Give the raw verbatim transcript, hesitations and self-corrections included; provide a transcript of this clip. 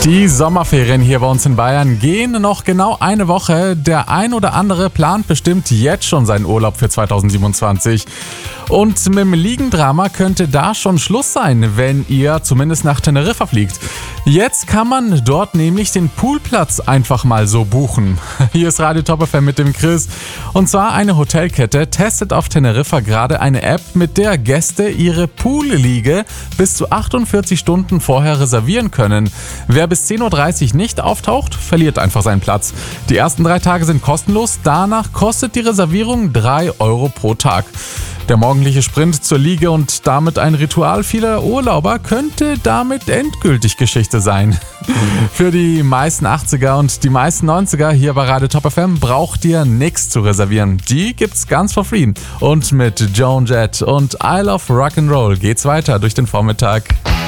Die Sommerferien hier bei uns in Bayern gehen noch genau eine Woche. Der ein oder andere plant bestimmt jetzt schon seinen Urlaub für zweitausendsiebenundzwanzig. Und mit dem Liegendrama könnte da schon Schluss sein, wenn ihr zumindest nach Teneriffa fliegt. Jetzt kann man dort nämlich den Poolplatz einfach mal so buchen. Hier ist Radio Top F M mit dem Chris. Und zwar eine Hotelkette testet auf Teneriffa gerade eine App, mit der Gäste ihre Poolliege bis zu achtundvierzig Stunden vorher reservieren können. Wer bis zehn Uhr dreißig nicht auftaucht, verliert einfach seinen Platz. Die ersten drei Tage sind kostenlos, danach kostet die Reservierung drei Euro pro Tag. Der morgendliche Sprint zur Liege und damit ein Ritual vieler Urlauber könnte damit endgültig Geschichte sein. Für die meisten achtziger und die meisten neunziger hier bei Radio Top F M braucht ihr nichts zu reservieren. Die gibt's ganz for free. Und mit Joan Jett und I Love Rock'n'Roll geht's weiter durch den Vormittag.